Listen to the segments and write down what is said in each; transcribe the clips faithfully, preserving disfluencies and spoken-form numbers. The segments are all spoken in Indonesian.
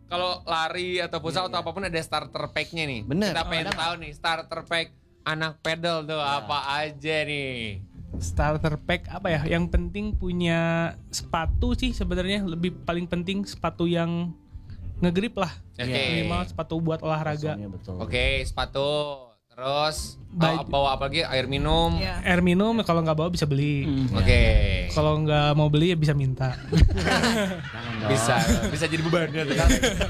kalau lari atau futsal atau apapun ada starter pack-nya nih. Bener. Kita Oh, pengen ada tahu nih starter pack anak pedal tuh apa aja nih. Starter pack apa ya? Yang penting punya sepatu sih sebenarnya, lebih paling penting sepatu yang ngegrip lah. Oke. Minimal sepatu buat olahraga. Soalnya betul. Oke, sepatu. Terus Baju. oh, bawa apa lagi? Air minum. Iya. Air minum kalau nggak bawa bisa beli. Oke. Kalau nggak mau beli ya bisa minta. Bisa bisa jadi beban ya tuh kan.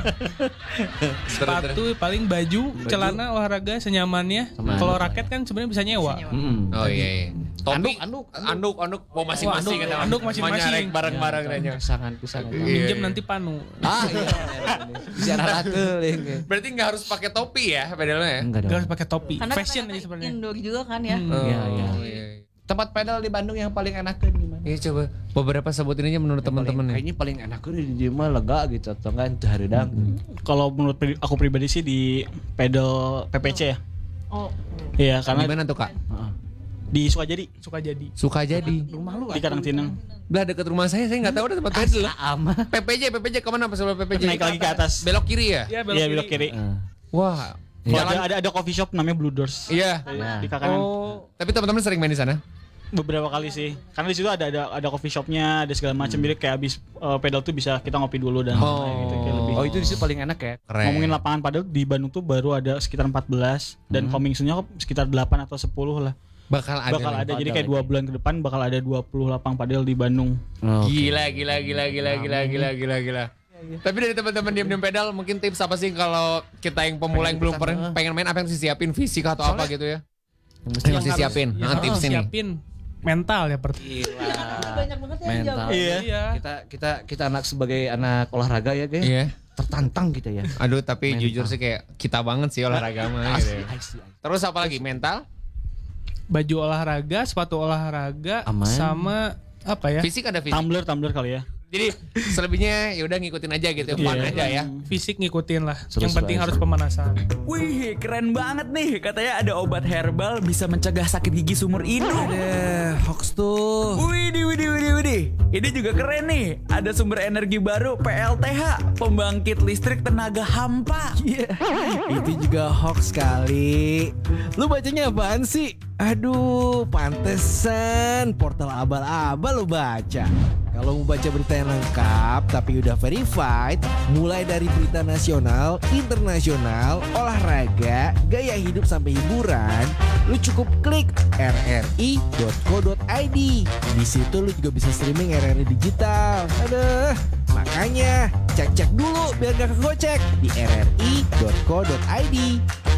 Sepatu paling baju, celana olahraga senyamannya. Sama Kalau anduk raket kan sebenarnya bisa nyewa. Bisa nyewa. Mm-mm. Oh iya, iya. Topi, Anduk, anduk, anduk, anduk, oh masing-masing anduk, kan. anduk masing-masing. Menyarek bareng-bareng nanya. Pisangan, pisangan. Iya. Minjem nanti panu. Ah iya. Bisa rarakeul ya. Berarti nggak harus pakai topi ya pedalnya ya? Enggak Gak dong. harus pakai topi. Karena Fashion kan aja sebenarnya. indoor juga kan ya. Hmm. Oh, Iya, iya. iya. Tempat pedal di Bandung yang paling enakeun gimana? Iya coba beberapa sebutin aja menurut teman-teman nih. Kayaknya paling enakeun di dieu mah lega gitu atau enggak teu hareudang. Kalau menurut pri- aku pribadi sih di pedal P P C ya. Oh. Iya, Di karena mana tuh kak? Heeh. di Sukajadi, Suka jadi. Suka jadi. Rumah lu di Karangtinang. Belah dekat rumah saya, saya nggak tahu ada tempat pedal. ama. P P J, P P J kemana pas sebelum P P J? Naik lagi ke atas. Belok kiri ya? Iya Iya, belok kiri. Wah. Kalau Jalan. ada, ada ada coffee shop namanya Blue Doors. Iya. Di Kakanan. Oh, Tapi teman-teman sering main di sana? Beberapa kali sih. Karena di situ ada ada ada coffee shopnya, ada segala macam. Jadi kayak abis uh, pedal tuh bisa kita ngopi dulu dan Oh. kayak gitu kayak lebih. Oh itu di situ paling enak ya. Keren. Ngomongin lapangan padel di Bandung tuh baru ada sekitar empat belas dan coming soon-nya sekitar delapan atau sepuluh lah. bakal ada. Bakal nih. ada. Jadi Padel kayak dua lagi. bulan ke depan bakal ada dua puluh lapang padel di Bandung. Gila, gila, gila, gila, gila, gila, gila, gila. Tapi dari teman-teman diam-diam pedal, mungkin tips apa sih kalau kita yang pemula yang belum pernah pengen main, apa yang harus disiapin fisik atau apa gitu ya? Yang harus disiapin. yang Nah, harus tips ini. siapin mental ya per. Gila. Banyak banget ya yang Mental. jago. Iya. Iya. Kita kita kita anak sebagai anak olahraga ya, guys. Iya. Tertantang kita ya. Aduh, tapi Mental. jujur sih kayak kita banget sih olahraga mah gitu ya. Asli, asli. Terus apa lagi? Mental? Baju olahraga, sepatu olahraga, Aman. sama apa ya? Fisik ada fisik. Tumbler tumbler kali ya. Jadi selebihnya ya udah ngikutin aja gitu, fun Iya. aja ya. Fisik ngikutin lah. Seru, yang seru penting aja. harus pemanasan. Wih, keren banget nih. Katanya ada obat herbal bisa mencegah sakit gigi seumur hidup. Ada hoax tuh. Widih, widih, widih, widih. Ini juga keren nih. Ada sumber energi baru P L T H, pembangkit listrik tenaga hampa. Iya. Itu juga hoax kali. Lu bacanya apaan sih? Aduh, pantesan portal abal-abal lu baca. Kalau mau baca berita yang lengkap tapi udah verified, mulai dari berita nasional, internasional, olahraga, gaya hidup sampai hiburan, lu cukup klik r r i dot co dot i d. Di situ lu juga bisa streaming R R I digital. Aduh, makanya cek-cek dulu biar gak kegocek di r r i dot co dot i d.